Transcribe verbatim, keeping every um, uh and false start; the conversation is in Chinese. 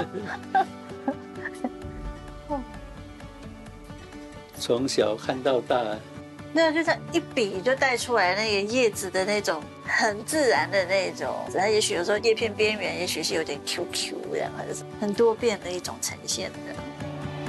从小看到大。 对啊，就这样一笔就带出来那个叶子的那种很自然的那种，它也许有时候叶片边缘，也许是有点 Q Q 这样，或者是很多变的一种呈现的。